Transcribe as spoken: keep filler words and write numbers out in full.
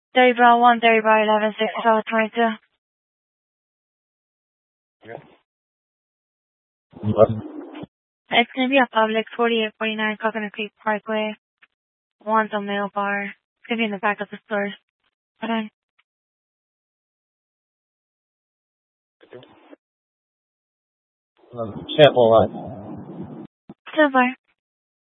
thirty bar one, thirty bar eleven, six, South twenty-two. Okay. It's gonna be a public forty-eight forty-nine Coconut Creek Parkway. One's a male bar. It's gonna be in the back of the store. Okay. Um, sample line. So far.